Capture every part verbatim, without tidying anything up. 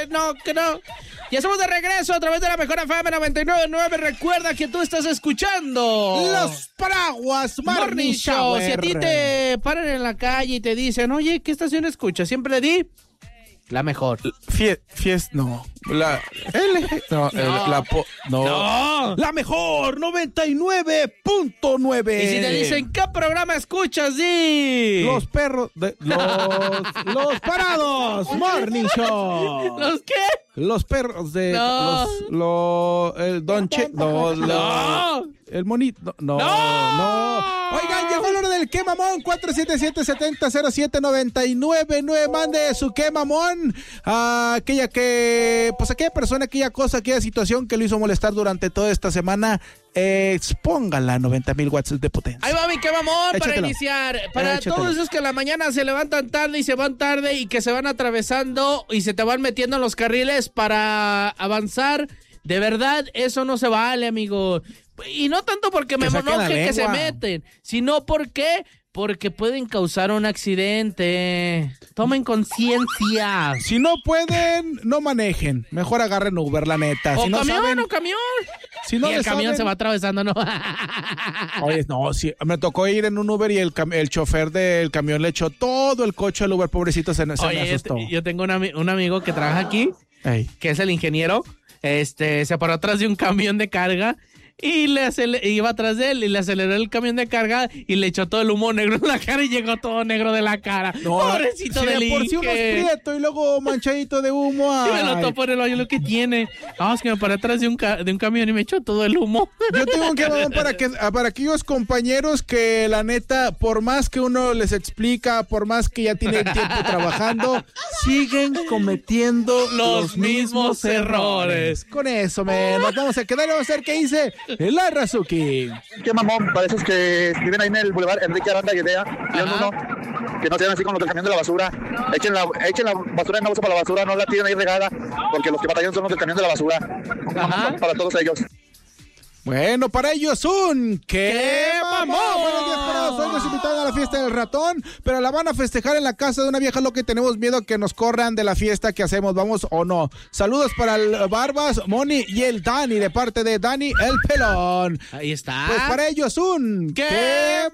que no, que no. Ya estamos de regreso a través de la mejor F M noventa y nueve punto nueve. Recuerda que tú estás escuchando Los Paraguas Morning, Morning Show. Shower. Si a ti te paran en la calle y te dicen, oye, ¿qué estación escuchas? Siempre di la mejor. Fie, fies, no. La L, no, No. el- la po- no. No. La mejor noventa y nueve punto nueve. Y si te dicen, ¿qué programa escuchas? Di Los perros de los los parados Morning Show. ¿Los qué? Los perros de No. los lo el Don Che, no, No. lo- el monito, no, No. no. Oigan, llegó la hora del qué mamón. Cuatro siete siete, siete cero cero siete nueve nueve nueve. Mande su qué mamón a aquella que, pues aquella persona, aquella cosa, aquella situación que lo hizo molestar durante toda esta semana. Eh, expóngala a noventa mil watts de potencia. Ahí va mi qué mamón para Échatelo. iniciar. Para Échatelo. todos esos que en la mañana se levantan tarde y se van tarde y que se van atravesando y se te van metiendo en los carriles para avanzar. De verdad, eso no se vale, amigo. Y no tanto porque me Que saquen la enoje que se lengua. meten, sino porque porque pueden causar un accidente. Tomen conciencia. Si no pueden, no manejen. Mejor agarren Uber, la neta. O Si no camión, saben, o camión. si no y el le camión saben- se va atravesando, ¿no? Oye, no, sí, me tocó ir en un Uber y el, cam- el chofer del camión le echó todo el coche al Uber, pobrecito, se, se Oye, me yo, asustó. te- yo tengo un, ami- un amigo que trabaja aquí, Ey. que es el ingeniero. Este, se paró atrás de un camión de carga y le acele- iba atrás de él y le aceleró el camión de carga y le echó todo el humo negro en la cara y llegó todo negro de la cara. Pobrecito si del de por sí uno es Inge. prieto y luego manchadito de humo. Y me lo ay. topó en el hoyo, lo que tiene. Vamos, que me paré atrás de un, ca- de un camión y me echó todo el humo. Yo tengo un quemón para que para aquellos compañeros que la neta, por más que uno les explica, por más que ya tienen tiempo trabajando, siguen cometiendo Los mismos errores. Con eso, me nos vamos a quedar y vamos a ver qué dice el Arrazuki. Qué mamón, para esos que viven ahí en el Boulevard Enrique Aranda y Idea, León Ajá. uno, que no sean así con los del camión de la basura. Echen la, echen la basura en una bolsa para la basura, no la tiren ahí regada, porque los que batallan son los del camión de la basura. Un Ajá. mamón para todos ellos. Bueno, para ellos un ¡qué ¡Qué mamón! mamón! Buenos días, parados. Hoy nos invitaron a la fiesta del ratón, pero la van a festejar en la casa de una vieja loca y tenemos miedo que nos corran de la fiesta que hacemos, ¿vamos o no? Saludos para el Barbas, Moni y el Dani, de parte de Dani el Pelón. Ahí está. Pues para ellos un ¡Qué ¡qué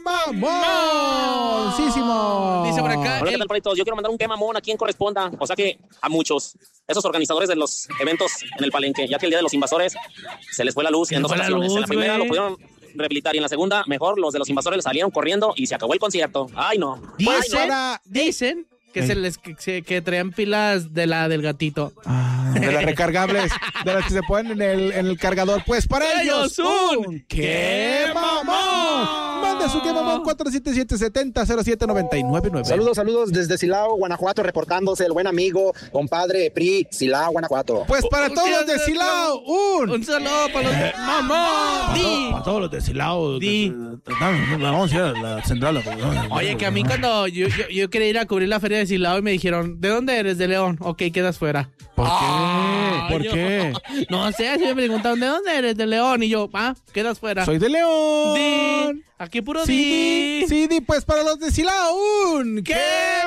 mamón! ¡Sísimo! Dice por acá. Hola, ¿qué el- tal, palitos? Yo quiero mandar un qué mamón a quien corresponda, o sea que a muchos, esos organizadores de los eventos en el Palenque, ya que el día de los invasores se les fue la luz en les dos fue la ocasiones. luz, En la primera güey. lo pudieron rehabilitar y en la segunda, mejor, los de los invasores les salieron corriendo y se acabó el concierto. Ay, no. Pues Dicen, para- dicen que Ey. se les que, se- que traían pilas de la del gatito. Ah, de las recargables, de las que se ponen en el, en el cargador. Pues para ellos, un ¡qué mamón! Mande su qué mamón cuatro siete siete, siete cero cero siete nueve nueve nueve. Saludos, saludos desde Silao, Guanajuato, reportándose el buen amigo, compadre P R I, Silao, Guanajuato. Pues para Un todos día los de de- Silao, un Un saludo para los mamá. Di. para todos los de Silao. Di. Vamos a ir a la central. Oye, que a mí cuando yo, yo, yo quería ir a cubrir la feria de Silao y me dijeron, ¿de dónde eres? De León. Ok, quedas fuera. ¿Por qué? Ah, ¿Por yo- qué? No sé, así me preguntaron, ¿de dónde eres? De León. Y yo, ah, quedas fuera. Soy de León. Di. Aquí puro Sí, di. sí, di, pues para los de Silao, un ¡Qué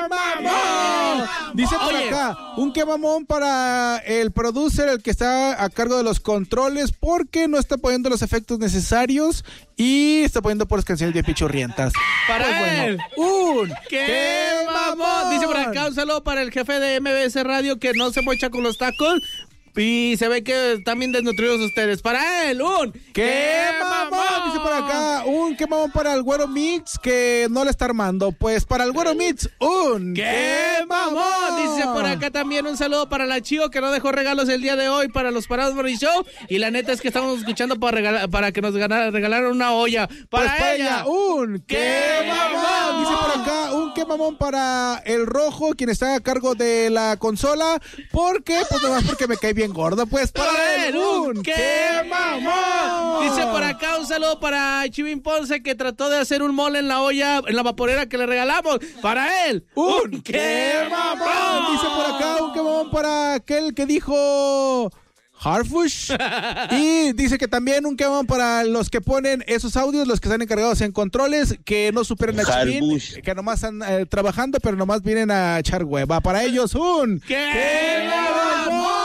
mamón! Dice por Oye. acá, un qué mamón para el producer, el que está a cargo de los controles, porque no está poniendo los efectos necesarios y está poniendo por las canciones de pichurrientas. Para Pues bueno, él. un ¡Qué mamón! Dice por acá un saludo para el jefe de M B S Radio que no se mocha con los tacos. Y se ve que están bien desnutridos ustedes. Para él, un ¡qué mamón! Dice por acá, un qué mamón para el Güero Mix que no le está armando. Pues para el Güero Mix, un ¡Qué mamón! Dice por acá también un saludo para la Chío que no dejó regalos el día de hoy para los Parados Morning Show. Y la neta es que estamos escuchando para, regalar, para que nos gana- regalaran una olla. Para, Pues para ella. ella, un ¡Qué qué mamón! mamón! Dice por acá, un qué mamón para el Rojo, quien está a cargo de la consola. ¿Por qué? Pues nomás porque me cae bien gordo. Pues para, Para él, un ¡qué ¡qué mamón! mamón! Dice por acá un saludo para Chivín Ponce que trató de hacer un mole en la olla, en la vaporera que le regalamos. Para él, un qué mamón. Dice por acá, un qué mamón para aquel que dijo Harfush. Y dice que también un qué mamón para los que ponen esos audios, los que están encargados en controles, que no superan a Chivín, Harfush. que nomás están eh, trabajando, pero nomás vienen a echar hueva. Para ellos, un ¡Qué mamón!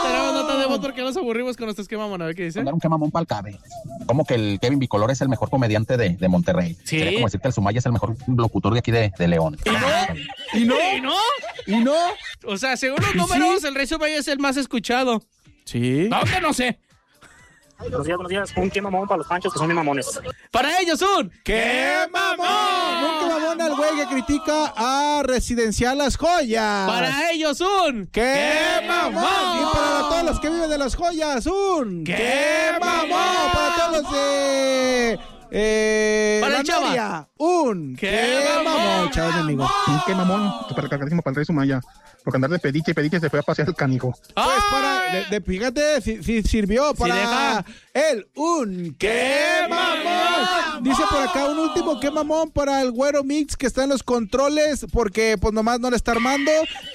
vamos porque nos aburrimos con nuestros qué mamón. A ver qué dice. Mandar un qué mamón para el Cabe. Como que el Kevin Bicolor es el mejor comediante de, de Monterrey. Sí. Sería como decir que el Sumaya es el mejor locutor de aquí de, de León. ¿Y no? ¿Y no? ¿Y no? ¿Y no? O sea, según los ¿Y números, sí? el Rey Sumaya es el más escuchado. Sí. ¿Dónde? No sé. Buenos días, buenos días. Un qué mamón para los panchos que son bien mamones. Para ellos un ¡Qué mamón! Un qué mamón al güey que critica a Residencial Las Joyas. Para ellos un ¡Qué mamón! Y para todos los que viven de Las Joyas, un ¡Qué mamón! Para todos los de... Eh, Para la el Chava. Noria, un ¡Qué ¡Qué mamón! mamón! Chavos de amigos. Un qué mamón para el cargadísimo para el Rey Sumaya. Porque andar de pediche y pediche se fue a pasear el canijo. Pues para, de, de- fíjate, si, si sirvió para deja. el un ¡Qué mamón! Dice por acá un último ¡Qué mamón! Para el Güero Mix que está en los controles porque pues nomás no le está armando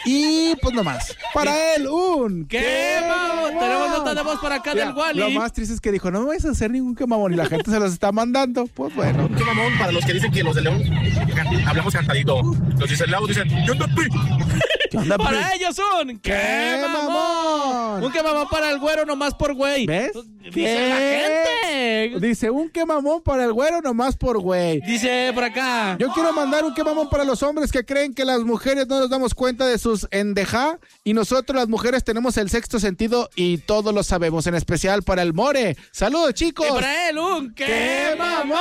y pues nomás. Para él un ¡Qué mamón! Tenemos nota de voz para acá Mira, del Wally. lo más triste es que dijo, no me vais a hacer ningún ¡Qué mamón! Y la gente se los está mandando. Pues bueno. Un qué mamón para los que dicen que los de León can- hablamos cantadito. Los diselados dicen, yo ando ¿Qué onda, Para pues? ellos un ¡Qué ¡Qué mamón! mamón! Un qué mamón para el güero nomás por güey. ¿Ves? Dice la gente. Dice un ¡Qué mamón! Para el Güero nomás por güey. Dice por acá. Yo quiero mandar un qué mamón para los hombres que creen que las mujeres no nos damos cuenta de sus endejá y nosotros las mujeres tenemos el sexto sentido y todos lo sabemos, en especial para el More. ¡Saludos, chicos! Y para él un ¡Qué, ¡Qué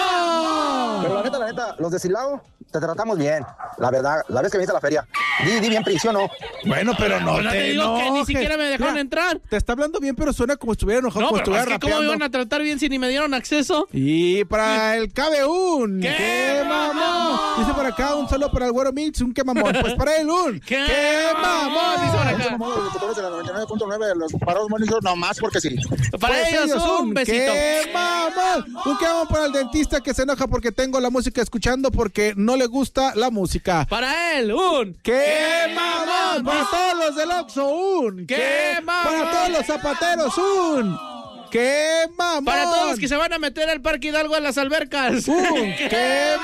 mamón! Pero la neta, la neta, los de Silao te tratamos bien. La verdad, la vez que viniste a la feria, di, di bien, Pri, ¿sí o no? Bueno, pero no Pues no te te digo que ni enojes. siquiera me dejaron Mira, entrar. Te está hablando bien, pero suena como si estuviera enojado, No, como pero estuviera es que cómo me rapeando. iban a tratar bien si ni me dieron acceso. Y para el K B un ¡Qué ¡Qué mamón! mamón! Dice por acá un solo para el Güero Mix, un qué mamón. Pues para él un ¡Qué, mamón! Dice por Un acá. qué mamón a los locutores de la noventa y nueve punto nueve, los parados monitos, nomás porque sí. Para Pues ellos un besito. ¡Qué mamón! Un qué mamón para el dentista que se enoja porque tengo la música escuchando porque no le gusta la música. Para él un ¡Qué mamón! Para todos los del Oxxo, un ¡Qué mamón! Para todos los zapateros, un ¡Qué mamón! Para todos los que se van a meter al Parque Hidalgo a las albercas. un ¡Qué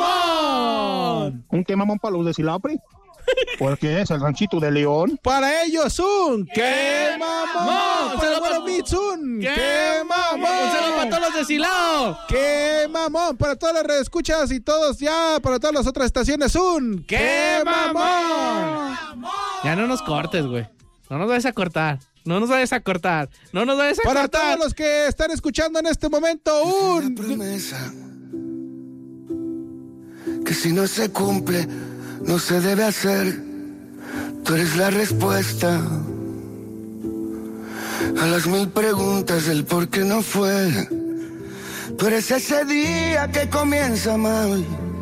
mamón! Un qué mamón para los de Silao, Pri. Porque es el ranchito de León. Para ellos un ¡Qué mamón! Un Para el saludo Güero pa- Mix, un ¡Qué, ¡Qué mamón! Un saludo para todos los de Silao. ¡Qué mamón! Para todas las redescuchas y todos ya, para todas las otras estaciones, un ¡Qué mamón! Ya no nos cortes, güey. No nos vayas a cortar. No nos vayas a cortar. No nos vayas a Para cortar. todos los que están escuchando en este momento, un promesa que si no se cumple no se debe hacer. Tú eres la respuesta a las mil preguntas del por qué no fue. Tú eres ese día que comienza mal